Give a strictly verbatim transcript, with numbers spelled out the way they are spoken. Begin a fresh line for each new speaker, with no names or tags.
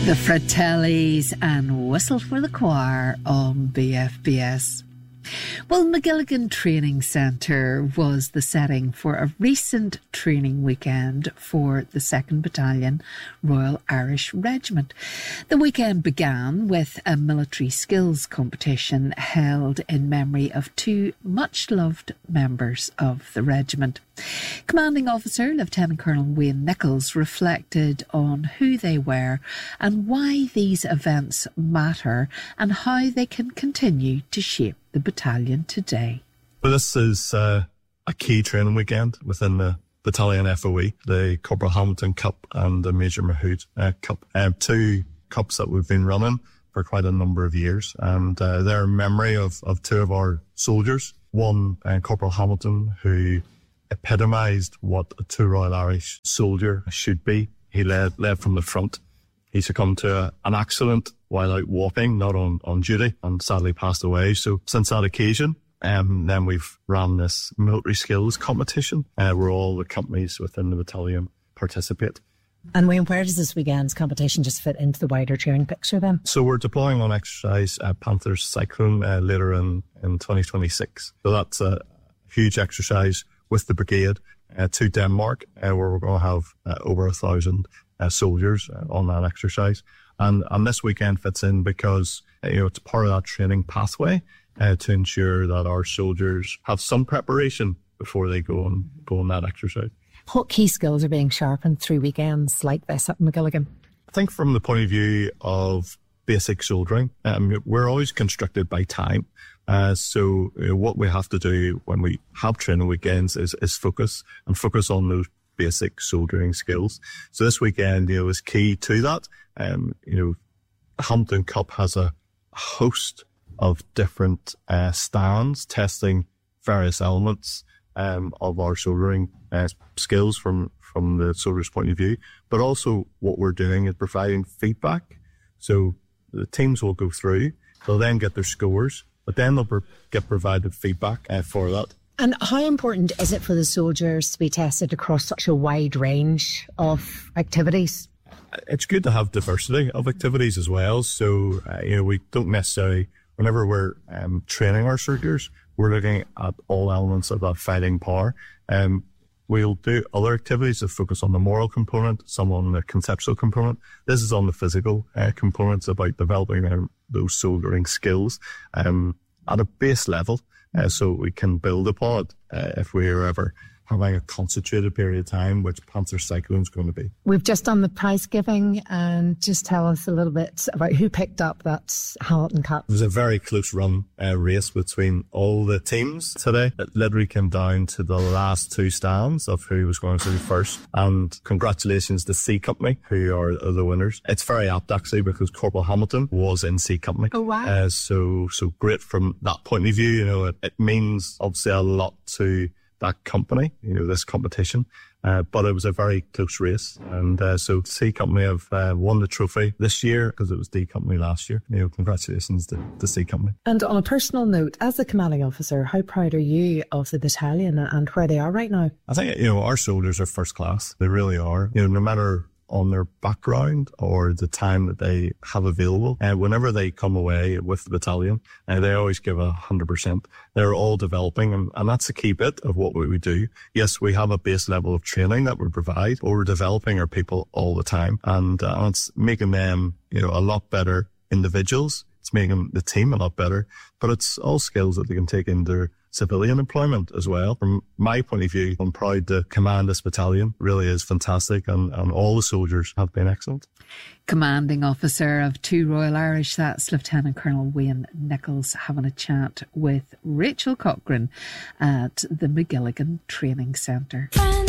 The Fratellis and Whistle for the Choir on B F B S. Well, Magilligan Training Centre was the setting for a recent training weekend for the second Battalion Royal Irish Regiment. The weekend began with a military skills competition held in memory of two much-loved members of the regiment. Commanding Officer Lieutenant Colonel Wayne Nichols reflected on who they were and why these events matter and how they can continue to shape the battalion today.
Well, this is uh, a key training weekend within the battalion F O E, the Corporal Hamilton Cup and the Major Mahood uh, Cup. Uh, two cups that we've been running for quite a number of years, and uh, they're in memory of, of two of our soldiers. One, uh, Corporal Hamilton, who epitomised what a true Royal Irish soldier should be. He led, led from the front. He succumbed to a, an accident while out walking, not on, on duty, and sadly passed away. So since that occasion, um, then we've ran this military skills competition uh, where all the companies within the battalion participate.
And Wayne, where does this weekend's competition just fit into the wider training picture then?
So we're deploying on exercise uh, Panthers Cyclone uh, later in, in twenty twenty-six. So that's a huge exercise with the brigade uh, to Denmark, uh, where we're going to have uh, over a thousand uh, soldiers uh, on that exercise. And, and this weekend fits in because uh, you know it's part of that training pathway uh, to ensure that our soldiers have some preparation before they go and go on that exercise.
What key skills are being sharpened through weekends like this at Magilligan?
I think from the point of view of basic soldiering, um, we're always constricted by time. Uh, so you know, what we have to do when we have training weekends is, is focus and focus on those basic soldiering skills. So this weekend, you know, is key to that. Um, you know, Hampton Cup has a host of different uh, stands testing various elements um, of our soldiering uh, skills from, from the soldier's point of view. But also what we're doing is providing feedback. So the teams will go through, they'll then get their scores, but then they'll get provided feedback uh, for that.
And how important is it for the soldiers to be tested across such a wide range of activities?
It's good to have diversity of activities as well. So, uh, you know, we don't necessarily, whenever we're um, training our soldiers, we're looking at all elements of that fighting power. Um, we'll do other activities that focus on the moral component, some on the conceptual component. This is on the physical uh, components about developing um, those soldiering skills um, at a base level, uh, so we can build upon it uh, if we're ever having a concentrated period of time, which Panther Cyclone is going to be.
We've just done the prize giving, and just tell us a little bit about who picked up that Hamilton Cup.
It was a very close run uh, race between all the teams today. It literally came down to the last two stands of who was going to be first. And congratulations to C Company, who are, are the winners. It's very apt actually because Corporal Hamilton was in C Company.
Oh wow!
Uh, so so great from that point of view. You know, it, it means obviously a lot to that company, you know, this competition, uh, but it was a very close race, and uh, so C Company have uh, won the trophy this year because it was D Company last year. You know, congratulations to, to C Company.
And on a personal note, as the commanding officer, how proud are you of the battalion and where they are right now?
I think, you know, our soldiers are first class. They really are. You know, no matter on their background or the time that they have available. And uh, whenever they come away with the battalion, uh, they always give a hundred percent. They're all developing, and, and that's the key bit of what we, we do. Yes, we have a base level of training that we provide, but we're developing our people all the time, and uh, it's making them, you know, a lot better individuals. It's making the team a lot better, but it's all skills that they can take into civilian employment as well. From my point of view, I'm proud to command this battalion. It really is fantastic, and, and all the soldiers have been excellent.
Commanding Officer of two Royal Irish, that's Lieutenant Colonel Wayne Nichols, having a chat with Rachel Cochrane at the Magilligan Training Centre.